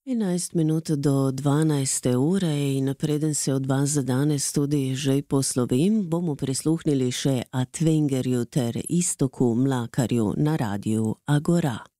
11 minut do 12. ure in preden se od vas za danes tudi že poslovim, bomo prisluhnili še Atvengerju ter Istoku Mlakarju na radiu Agora.